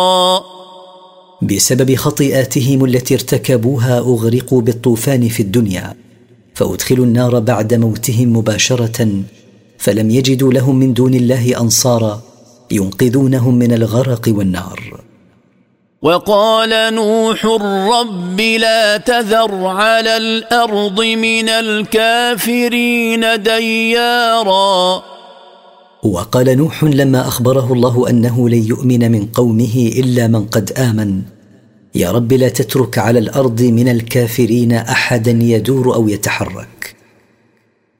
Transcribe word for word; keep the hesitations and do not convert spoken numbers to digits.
بسبب خطيئاتهم التي ارتكبوها أغرقوا بالطوفان في الدنيا، فأدخلوا النار بعد موتهم مباشرة، فلم يجدوا لهم من دون الله أنصارا ينقذونهم من الغرق والنار. وقال نوح رب لا تذر على الأرض من الكافرين ديارا. وقال نوح لما أخبره الله أنه لن يؤمن من قومه إلا من قد آمن: يا رب لا تترك على الأرض من الكافرين أحدا يدور أو يتحرك.